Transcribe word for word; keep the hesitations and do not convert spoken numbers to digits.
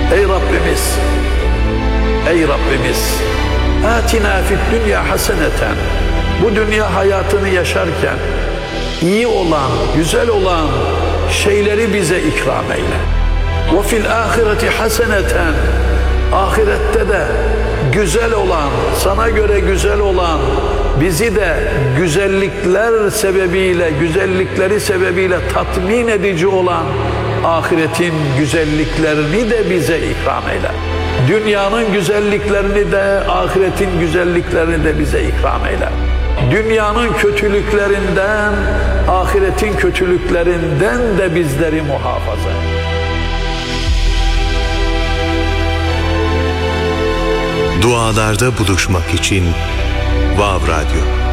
Ey Rabbimiz, ey Rabbimiz, atina fid dünya haseneten, bu dünya hayatını yaşarken iyi olan, güzel olan şeyleri bize ikram eyle. Ve fil ahireti haseneten, ahirette de güzel olan, sana göre güzel olan, bizi de güzellikler sebebiyle, güzellikleri sebebiyle tatmin edici olan ahiretin güzelliklerini de bize ikram eyle. Dünyanın güzelliklerini de, ahiretin güzelliklerini de bize ikram eyle. Dünyanın kötülüklerinden, ahiretin kötülüklerinden de bizleri muhafaza eyle. Dualarda buluşmak için Vav Radyo.